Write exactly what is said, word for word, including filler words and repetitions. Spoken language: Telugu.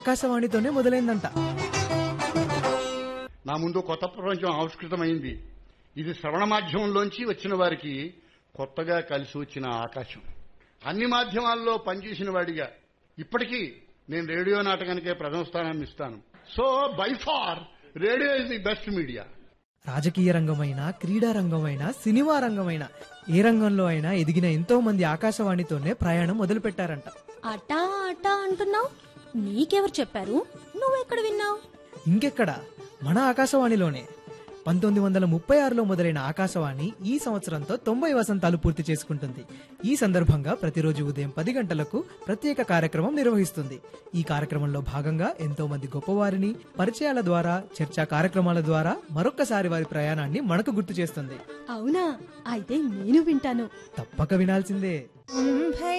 ఆకాశవాణితోనే మొదలైందంట. నా ముందు కొత్త ప్రపంచం ఆవిష్కృతమైంది. ఇది శ్రవణ మాధ్యమంలోంచి వచ్చిన వారికి కొత్తగా కలిసి వచ్చిన ఆకాశం. అన్ని మాధ్యమాల్లో పనిచేసిన వాడిగా ఇప్పటికీ నేను రేడియో నాటకానికే ప్రథమ స్థానాన్ని ఇస్తాను. So by far radio is the best media. రాజకీయ రంగమైనా, క్రీడా రంగమైనా, సినిమా రంగమైనా, ఏ రంగంలో అయినా ఎదిగిన ఎంతో మంది ఆకాశవాణితోనే ప్రయాణం మొదలు పెట్టారంట. అటా అటా అంటున్నావు, నీకెవరు చెప్పారు? నువ్వెక్కడ విన్నావు? ఇంకెక్కడ, మన ఆకాశవాణిలోనే. పంతొమ్మిది వందల ముప్పై ఆరులో మొదలైన ఆకాశవాణి ఈ సంవత్సరంతో తొంభై వసంతాలు పూర్తి చేసుకుంటుంది. ఈ సందర్భంగా ప్రతిరోజు ఉదయం పది గంటలకు ప్రత్యేక కార్యక్రమం నిర్వహిస్తుంది. ఈ కార్యక్రమంలో భాగంగా ఎంతో మంది గొప్పవారిని పరిచయాల ద్వారా, చర్చా కార్యక్రమాల ద్వారా మరొక్కసారి వారి ప్రయాణాన్ని మనకు గుర్తు చేస్తుంది. అవునా, అయితే నేను వింటాను. తప్పక వినాల్సిందే.